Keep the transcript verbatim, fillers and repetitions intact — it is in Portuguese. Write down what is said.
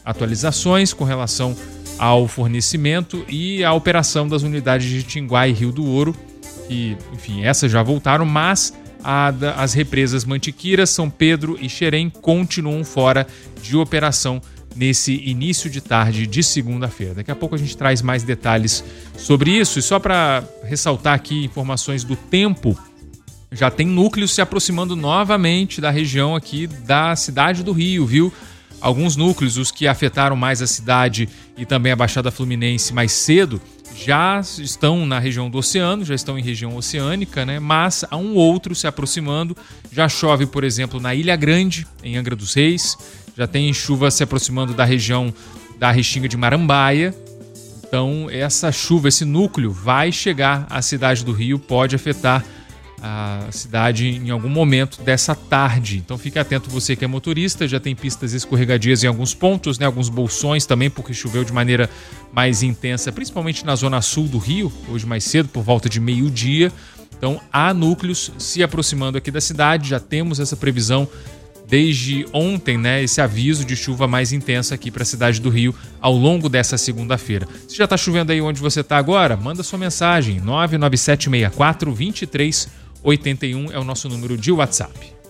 atualizações com relação ao fornecimento e à operação das unidades de Tinguá e Rio do Ouro, que, enfim, essas já voltaram, mas a, as represas Mantiqueira, São Pedro e Xerém continuam fora de operação nesse início de tarde de segunda-feira. Daqui a pouco a gente traz mais detalhes sobre isso. E só para ressaltar aqui informações do tempo, já tem núcleos se aproximando novamente da região aqui da cidade do Rio, viu? Alguns núcleos, os que afetaram mais a cidade e também a Baixada Fluminense mais cedo, já estão na região do oceano, já estão em região oceânica, né? Mas há um outro se aproximando. Já chove, por exemplo, na Ilha Grande, em Angra dos Reis. Já tem chuva se aproximando da região da Restinga de Marambaia. Então, essa chuva, esse núcleo vai chegar à cidade do Rio, pode afetar a cidade em algum momento dessa tarde. Então, fique atento você que é motorista. Já tem pistas escorregadias em alguns pontos, né? Alguns bolsões também, porque choveu de maneira mais intensa, principalmente na zona sul do Rio, hoje mais cedo, por volta de meio-dia. Então, há núcleos se aproximando aqui da cidade. Já temos essa previsão desde ontem, né, esse aviso de chuva mais intensa aqui para a cidade do Rio ao longo dessa segunda-feira. Se já está chovendo aí onde você está agora, manda sua mensagem. nove nove sete seis quatro, dois três oito um é o nosso número de WhatsApp.